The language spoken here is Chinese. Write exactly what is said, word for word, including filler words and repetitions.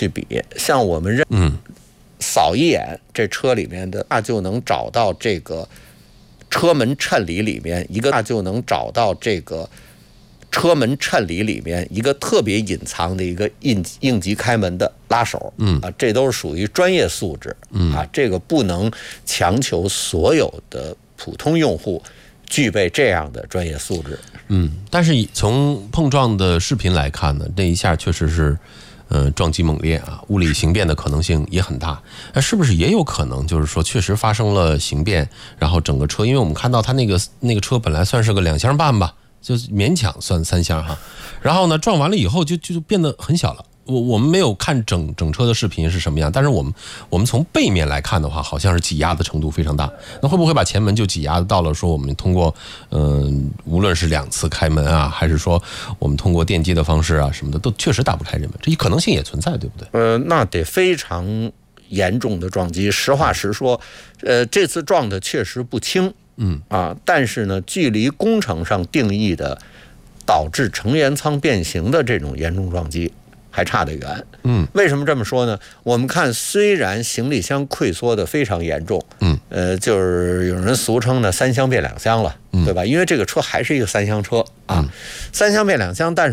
去比，像我们认嗯扫一眼这车里面的，那就能找到这个车门衬里里面一个，那就能找到这个车门衬里里面一个特别隐藏的一个应应急开门的拉手， 嗯啊，这都是属于专业素质， 嗯啊，这个不能强求所有的普通用户具备这样的专业素质。 嗯，但是从碰撞的视频来看呢，这一下确实是，呃，撞击猛烈啊，物理形变的可能性也很大。那是不是也有可能，就是说确实发生了形变，然后整个车，因为我们看到它那个那个车本来算是个两厢半吧，就勉强算三厢哈，然后呢撞完了以后就就变得很小了。我我们没有看整整车的视频是什么样，但是我们我们从背面来看的话，好像是挤压的程度非常大。那会不会把前门就挤压到了说我们通过嗯、呃，无论是两次开门啊，还是说我们通过电机的方式啊什么的，都确实打不开这门，这一可能性也存在，对不对？ 呃，那得非常严重的撞击。实话实说，呃，这次撞的确实不轻， 嗯啊，但是呢，距离工程上定义的导致成员舱变形的这种严重撞击还差得远。 嗯， 为什么这么说呢？我们看，虽然行李箱溃缩的非常严重， 嗯， 呃，就是有人俗称呢三厢变两厢了，对吧？因为这个车还是一个三厢车啊，三厢变两厢，但是